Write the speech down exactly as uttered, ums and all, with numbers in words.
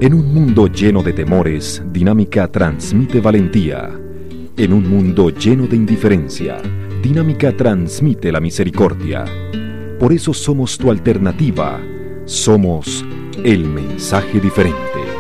En un mundo lleno de temores, Dinámica transmite valentía. En un mundo lleno de indiferencia, Dinámica transmite la misericordia. Por eso somos tu alternativa. Somos el mensaje diferente.